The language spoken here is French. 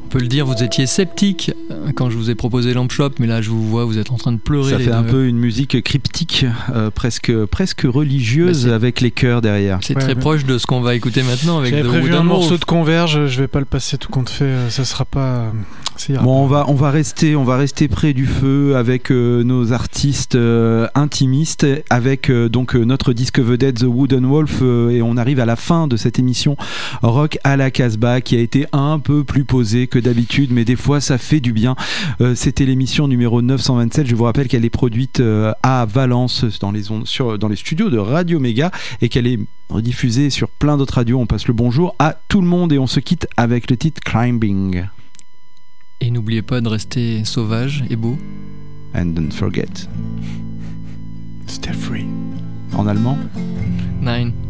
On peut le dire, vous étiez sceptique quand je vous ai proposé Lamp Shop, mais là je vous vois, vous êtes en train de pleurer. Ça fait un peu une musique cryptique, presque religieuse, avec les chœurs derrière. C'est très proche de ce qu'on va écouter maintenant avec J'avais The prévu Wooden un morceau Wolf. de Converge, je vais pas le passer tout compte fait, ça sera pas. Bon, on va rester près du feu avec nos artistes intimistes, avec donc notre disque vedette The Wooden Wolf, et on arrive à la fin de cette émission Rock à la Casbah qui a été un peu plus posée que d'habitude, mais des fois ça fait du bien. C'était l'émission numéro 927. Je vous rappelle qu'elle est produite à Valence dans les studios de Radio Méga et qu'elle est rediffusée sur plein d'autres radios. On passe le bonjour à tout le monde et on se quitte avec le titre Climbing. Et n'oubliez pas de rester sauvage et beau. And don't forget, stay free. En allemand 9